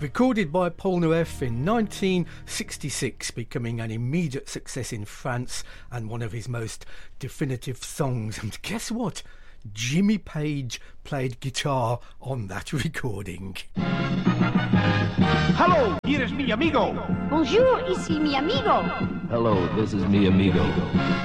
Recorded by Paul Nuef in 1966, becoming an immediate success in France and one of his most definitive songs. And guess what? Jimmy Page played guitar on that recording. Hello, here is mi amigo. Bonjour, ici mi amigo. Hello, this is mi amigo.